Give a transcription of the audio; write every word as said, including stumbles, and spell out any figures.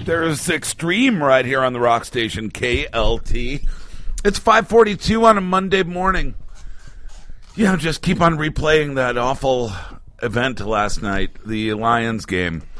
There's Extreme right here on the rock station, K L T. It's five forty-two on a Monday morning. You know, just keep on replaying that awful event last night, the Lions game.